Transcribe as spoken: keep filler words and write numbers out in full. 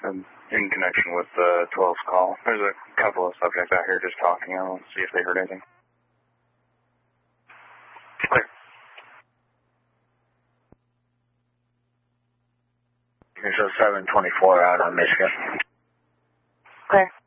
um, in connection with the twelfth call. There's a couple of subjects out here just talking. I'll see if they heard anything. Clear. Okay, so seven twenty-four out on Michigan. Clear.